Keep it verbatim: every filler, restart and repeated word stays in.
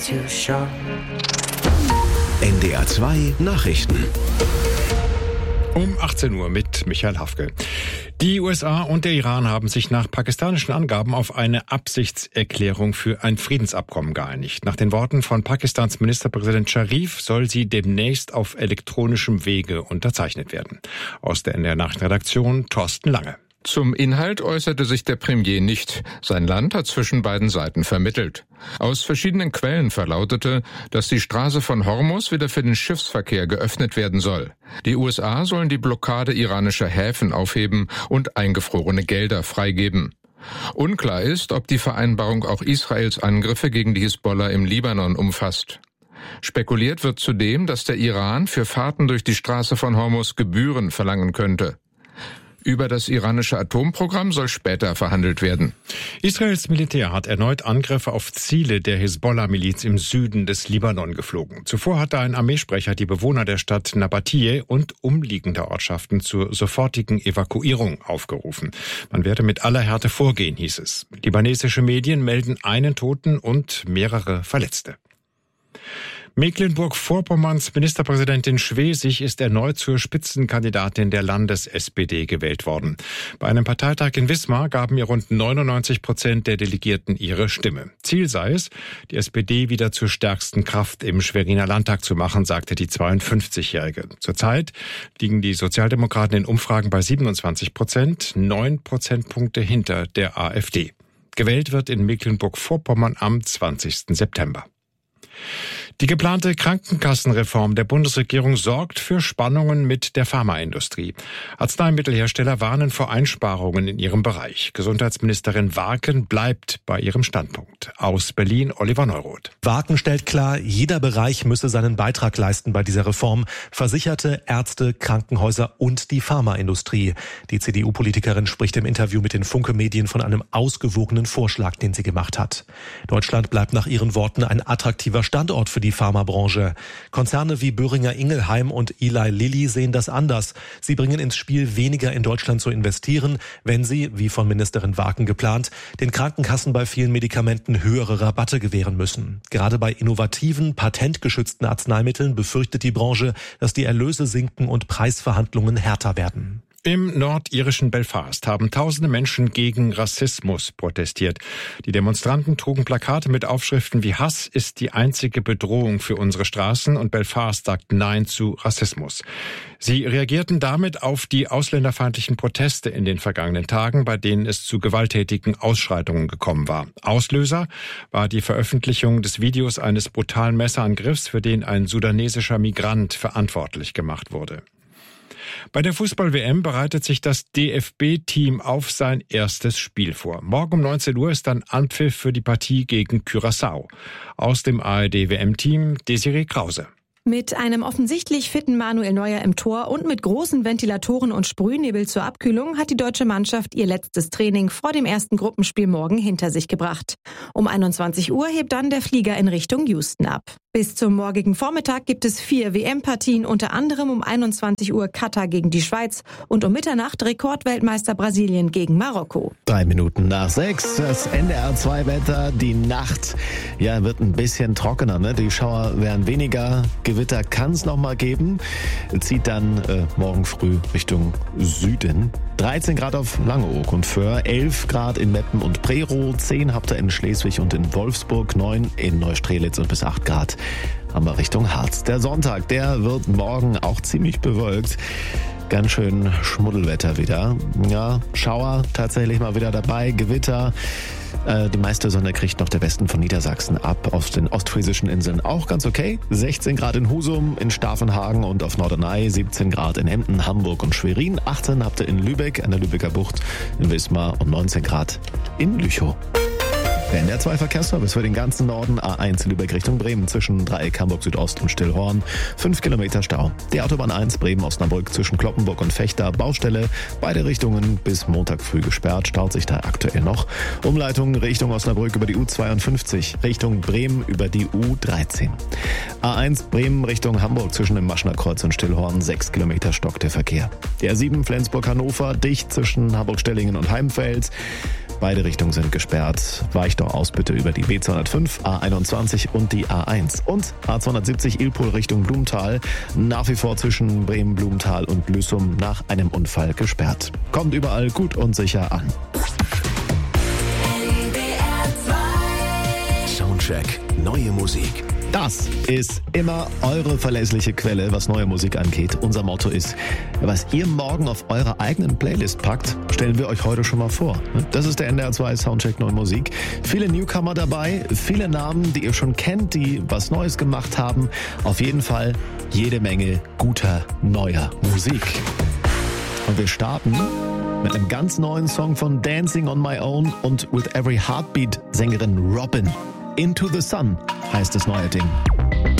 N D R zwei Nachrichten. Um achtzehn Uhr mit Michael Hafke. Die U S A und der Iran haben sich nach pakistanischen Angaben auf eine Absichtserklärung für ein Friedensabkommen geeinigt. Nach den Worten von Pakistans Ministerpräsident Sharif soll sie demnächst auf elektronischem Wege unterzeichnet werden. Aus der N D R-Nachrichtenredaktion Thorsten Lange. Zum Inhalt äußerte sich der Premier nicht. Sein Land hat zwischen beiden Seiten vermittelt. Aus verschiedenen Quellen verlautete, dass die Straße von Hormuz wieder für den Schiffsverkehr geöffnet werden soll. Die U S A sollen die Blockade iranischer Häfen aufheben und eingefrorene Gelder freigeben. Unklar ist, ob die Vereinbarung auch Israels Angriffe gegen die Hisbollah im Libanon umfasst. Spekuliert wird zudem, dass der Iran für Fahrten durch die Straße von Hormuz Gebühren verlangen könnte. Über das iranische Atomprogramm soll später verhandelt werden. Israels Militär hat erneut Angriffe auf Ziele der Hisbollah-Miliz im Süden des Libanon geflogen. Zuvor hatte ein Armeesprecher die Bewohner der Stadt Nabatiyeh und umliegender Ortschaften zur sofortigen Evakuierung aufgerufen. Man werde mit aller Härte vorgehen, hieß es. Libanesische Medien melden einen Toten und mehrere Verletzte. Mecklenburg-Vorpommerns Ministerpräsidentin Schwesig ist erneut zur Spitzenkandidatin der Landes-S P D gewählt worden. Bei einem Parteitag in Wismar gaben ihr rund neunundneunzig Prozent der Delegierten ihre Stimme. Ziel sei es, die S P D wieder zur stärksten Kraft im Schweriner Landtag zu machen, sagte die zweiundfünfzigjährige. Zurzeit liegen die Sozialdemokraten in Umfragen bei siebenundzwanzig Prozent, neun Prozentpunkte hinter der AfD. Gewählt wird in Mecklenburg-Vorpommern am zwanzigsten September. Die geplante Krankenkassenreform der Bundesregierung sorgt für Spannungen mit der Pharmaindustrie. Arzneimittelhersteller warnen vor Einsparungen in ihrem Bereich. Gesundheitsministerin Warken bleibt bei ihrem Standpunkt. Aus Berlin Oliver Neuroth. Warken stellt klar, jeder Bereich müsse seinen Beitrag leisten bei dieser Reform. Versicherte, Ärzte, Krankenhäuser und die Pharmaindustrie. Die C D U-Politikerin spricht im Interview mit den Funke-Medien von einem ausgewogenen Vorschlag, den sie gemacht hat. Deutschland bleibt nach ihren Worten ein attraktiver Standort für die Pharmabranche. Konzerne wie Boehringer Ingelheim und Eli Lilly sehen das anders. Sie bringen ins Spiel, weniger in Deutschland zu investieren, wenn sie, wie von Ministerin Warken geplant, den Krankenkassen bei vielen Medikamenten höhere Rabatte gewähren müssen. Gerade bei innovativen, patentgeschützten Arzneimitteln befürchtet die Branche, dass die Erlöse sinken und Preisverhandlungen härter werden. Im nordirischen Belfast haben tausende Menschen gegen Rassismus protestiert. Die Demonstranten trugen Plakate mit Aufschriften wie „Hass ist die einzige Bedrohung für unsere Straßen“ und „Belfast sagt Nein zu Rassismus“. Sie reagierten damit auf die ausländerfeindlichen Proteste in den vergangenen Tagen, bei denen es zu gewalttätigen Ausschreitungen gekommen war. Auslöser war die Veröffentlichung des Videos eines brutalen Messerangriffs, für den ein sudanesischer Migrant verantwortlich gemacht wurde. Bei der Fußball-W M bereitet sich das D F B-Team auf sein erstes Spiel vor. Morgen um neunzehn Uhr ist dann Anpfiff für die Partie gegen Curaçao. Aus dem A R D-W M-Team Desiree Krause. Mit einem offensichtlich fitten Manuel Neuer im Tor und mit großen Ventilatoren und Sprühnebel zur Abkühlung hat die deutsche Mannschaft ihr letztes Training vor dem ersten Gruppenspiel morgen hinter sich gebracht. Um einundzwanzig Uhr hebt dann der Flieger in Richtung Houston ab. Bis zum morgigen Vormittag gibt es vier W M-Partien, unter anderem um einundzwanzig Uhr Katar gegen die Schweiz und um Mitternacht Rekordweltmeister Brasilien gegen Marokko. Drei Minuten nach sechs, das N D R zwei Wetter, die Nacht, ja, wird ein bisschen trockener, ne? Die Schauer werden weniger, Gewitter kann es noch mal geben, zieht dann äh, morgen früh Richtung Süden. dreizehn Grad auf Langeoog und Föhr, elf Grad in Meppen und Prerow, zehn habt ihr in Schleswig und in Wolfsburg, neun in Neustrelitz und bis acht Grad haben wir Richtung Harz. Der Sonntag, der wird morgen auch ziemlich bewölkt. Ganz schön Schmuddelwetter wieder. Ja, Schauer tatsächlich mal wieder dabei, Gewitter. Äh, die meiste Sonne kriegt noch der Westen von Niedersachsen ab. Auf den ostfriesischen Inseln auch ganz okay. sechzehn Grad in Husum, in Stavenhagen und auf Norderney, siebzehn Grad in Emden, Hamburg und Schwerin, achtzehn habt ihr in Lübeck, an der Lübecker Bucht, in Wismar und neunzehn Grad in Lüchow. Der N D R zwei Verkehrsservice für den ganzen Norden, A eins Lübeck Richtung Bremen zwischen Dreieck Hamburg Südost und Stillhorn, fünf Kilometer Stau. Die Autobahn eins Bremen-Osnabrück zwischen Kloppenburg und Fechter, Baustelle, beide Richtungen bis Montag früh gesperrt, staut sich da aktuell noch. Umleitung Richtung Osnabrück über die U zweiundfünfzig, Richtung Bremen über die U dreizehn. A eins Bremen Richtung Hamburg zwischen dem Maschner Kreuz und Stillhorn, sechs Kilometer stockt der Verkehr. Die A sieben Flensburg-Hannover dicht zwischen Hamburg-Stellingen und Heimfeld. Beide Richtungen sind gesperrt. Weicht doch aus bitte über die B zweihundertfünf, A einundzwanzig und die A eins. Und A zweihundertsiebzig Ilpol Richtung Blumenthal. Nach wie vor zwischen Bremen, Blumenthal und Lüssum nach einem Unfall gesperrt. Kommt überall gut und sicher an. Soundcheck, neue Musik. Das ist immer eure verlässliche Quelle, was neue Musik angeht. Unser Motto ist, was ihr morgen auf eurer eigenen Playlist packt, stellen wir euch heute schon mal vor. Das ist der N D R zwei Soundcheck Neue Musik. Viele Newcomer dabei, viele Namen, die ihr schon kennt, die was Neues gemacht haben. Auf jeden Fall jede Menge guter, neuer Musik. Und wir starten mit einem ganz neuen Song von Dancing on My Own und With Every Heartbeat Sängerin Robin. Into the Sun heißt das neue Ding.